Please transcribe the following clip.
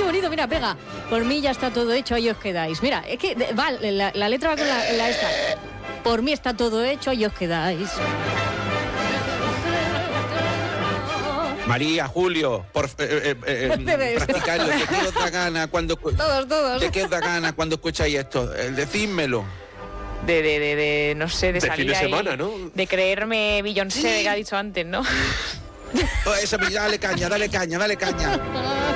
bonito, mira, pega. Por mí ya está todo hecho, ahí os quedáis. Mira, es que va, la letra va con la esta. Por mí está todo hecho, ahí os quedáis. María, Julio, practicario, ¿de qué os da gana cuando Todos. ¿de qué os da gana cuando escucháis esto? Decídmelo. No sé, de salir fin de ahí, semana, ¿no? de creerme Beyoncé, Sí. que ha dicho antes, ¿no? Dale caña.